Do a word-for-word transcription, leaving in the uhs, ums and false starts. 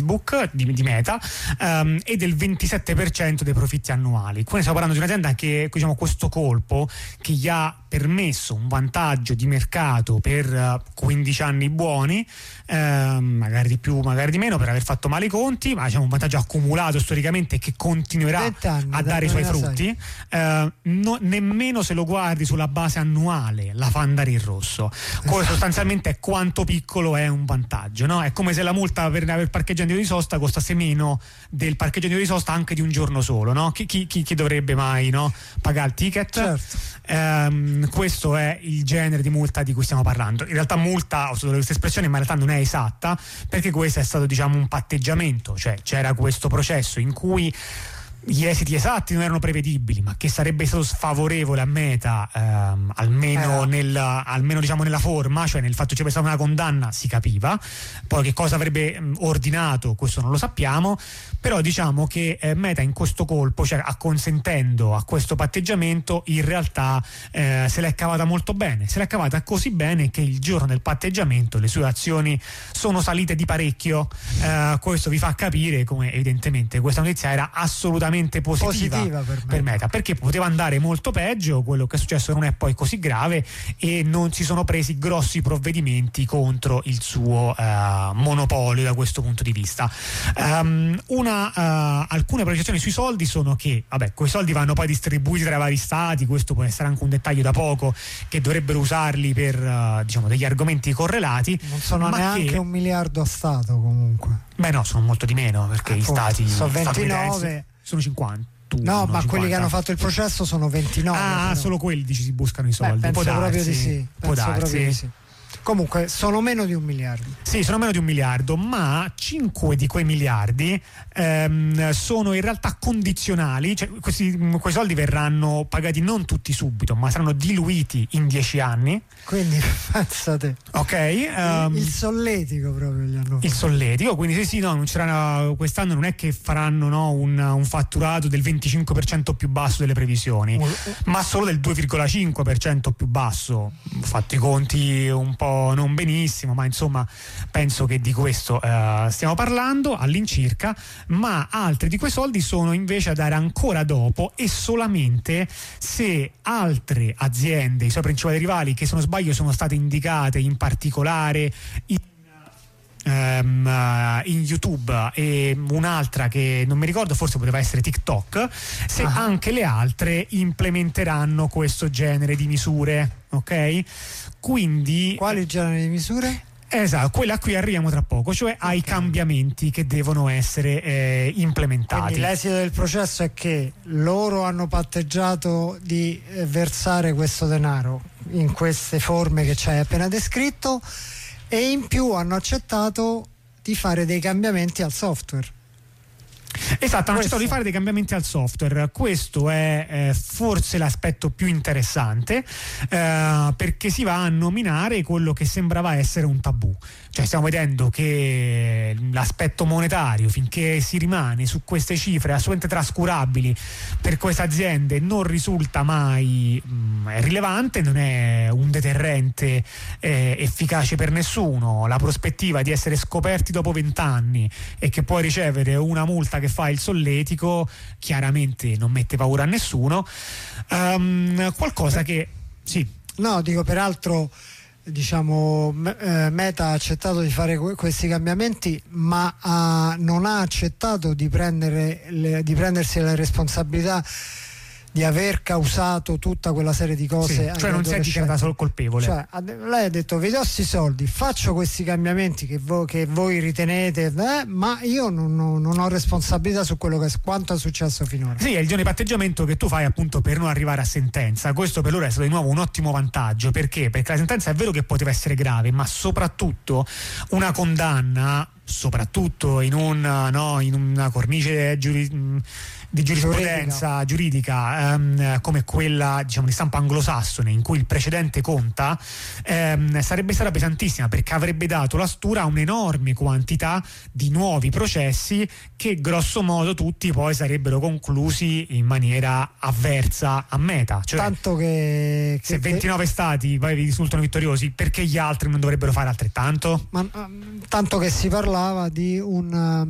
Facebook, di, di Meta, um, e del ventisette per cento dei profitti annuali. Quindi stiamo parlando di un'azienda che, diciamo, questo colpo che gli ha permesso un vantaggio di mercato per quindici anni buoni, eh, magari di più, magari di meno, per aver fatto male i conti, ma diciamo un vantaggio accumulato storicamente che continuerà anni, a dare i suoi frutti. Eh, no, nemmeno se lo guardi sulla base annuale la fa andare in rosso. Quello sostanzialmente è quanto piccolo è un vantaggio, no? È come se la multa per aver parcheggiato di sosta costasse meno del parcheggio di sosta anche di un giorno solo, no? Chi, chi, chi dovrebbe mai, no, pagare il ticket? Certo. Um, questo è il genere di multa di cui stiamo parlando. In realtà multa, ho usato questa espressione, ma in realtà non è esatta, perché questo è stato, diciamo, un patteggiamento, cioè c'era questo processo in cui gli esiti esatti non erano prevedibili, ma che sarebbe stato sfavorevole a Meta, ehm, almeno, eh. nel, almeno diciamo nella forma, cioè nel fatto che c'è stata una condanna si capiva. Poi che cosa avrebbe mh, ordinato, questo non lo sappiamo, però diciamo che eh, Meta in questo colpo, cioè acconsentendo a questo patteggiamento, in realtà eh, se l'è cavata molto bene, se l'è cavata così bene che il giorno del patteggiamento le sue azioni sono salite di parecchio. Eh, questo vi fa capire come evidentemente questa notizia era assolutamente positiva, positiva per, per Meta. Meta, perché poteva andare molto peggio. Quello che è successo non è poi così grave e non si sono presi grossi provvedimenti contro il suo uh, monopolio da questo punto di vista. Um, una, uh, alcune precisazioni sui soldi sono che vabbè, quei soldi vanno poi distribuiti tra i vari stati, questo può essere anche un dettaglio da poco, che dovrebbero usarli per uh, diciamo degli argomenti correlati. Non sono ma neanche che, un miliardo a stato comunque. Beh no, sono molto di meno, perché Appunto, gli stati sono ventinove. Sono cinquanta. No, ma cinquanta. quelli che hanno fatto il processo sono ventinove. Ah, però. Solo quelli dici si buscano i soldi. Beh, penso può darsi, proprio di sì. Può Penso darsi. proprio di sì. Comunque sono meno di un miliardo. Sì, sono meno di un miliardo, ma cinque di quei miliardi ehm, sono in realtà condizionali, cioè questi, quei soldi verranno pagati non tutti subito, ma saranno diluiti in dieci anni. Quindi pensate. Ok. Um, il solletico proprio gli hanno fatto. Il solletico, quindi sì, sì, no, non c'era, quest'anno non è che faranno, no, un, un fatturato del venticinque per cento più basso delle previsioni, uh, uh. ma solo del due virgola cinque per cento più basso. Ho fatto i conti un po' non benissimo, ma insomma penso che di questo eh, stiamo parlando all'incirca. Ma altri di quei soldi sono invece a dare ancora dopo, e solamente se altre aziende, i suoi principali rivali, che se non sbaglio sono state indicate in particolare in Um, uh, in YouTube, e un'altra che non mi ricordo, forse poteva essere TikTok, se ah. anche le altre implementeranno questo genere di misure, ok? Quindi quali generi di misure? Esatto, quella a cui arriviamo tra poco, cioè okay. ai cambiamenti che devono essere eh, implementati. Quindi l'esito del processo è che loro hanno patteggiato di eh, versare questo denaro in queste forme che ci hai appena descritto, e in più hanno accettato di fare dei cambiamenti al software. Esatto, hanno accettato di fare dei cambiamenti al software. Questo è eh, forse l'aspetto più interessante, eh, perché si va a nominare quello che sembrava essere un tabù. Cioè stiamo vedendo che l'aspetto monetario, finché si rimane su queste cifre assolutamente trascurabili per queste aziende, non risulta mai mh, rilevante, non è un deterrente eh, efficace per nessuno. La prospettiva di essere scoperti dopo vent'anni e che puoi ricevere una multa che fa il solletico chiaramente non mette paura a nessuno. Um, qualcosa che sì. No, dico, peraltro diciamo eh, Meta ha accettato di fare que- questi cambiamenti, ma ha, non ha accettato di prendere le, di prendersi la responsabilità di aver causato tutta quella serie di cose. Sì, cioè non si è dichiarata solo colpevole. Cioè, lei ha detto: vi do sti soldi, faccio questi cambiamenti che, vo- che voi ritenete, eh, ma io non, non, non ho responsabilità su quello che quanto è successo finora. Sì, è il giorno di patteggiamento che tu fai appunto per non arrivare a sentenza. Questo per loro è stato di nuovo un ottimo vantaggio. Perché? Perché la sentenza è vero che poteva essere grave, ma soprattutto una condanna, soprattutto in, un, no, in una cornice giuri- di giurisprudenza giuridica, giuridica ehm, come quella, diciamo, di stampo anglosassone, in cui il precedente conta, ehm, sarebbe stata pesantissima, perché avrebbe dato la stura a un'enorme quantità di nuovi processi che grosso modo tutti poi sarebbero conclusi in maniera avversa a Meta. Cioè, tanto che, che se ventinove che... stati poi risultano vittoriosi, perché gli altri non dovrebbero fare altrettanto? Ma, tanto che si parlava di un